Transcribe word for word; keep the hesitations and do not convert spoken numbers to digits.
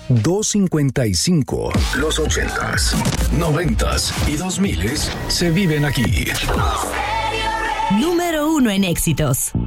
doscientos cincuenta y cinco. Los ochentas, noventas y dos miles se viven aquí. Número uno en éxitos.